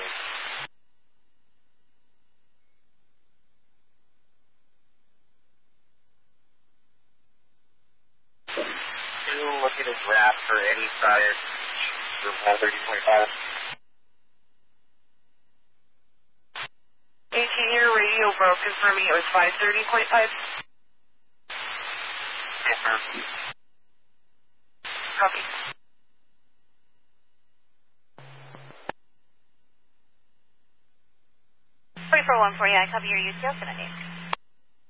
Can you look at a draft for any prior for 130.5? 18-year radio broke, confirming it was 530.5. Confirm. Copy. 44-140, I copy your UTL. Good night.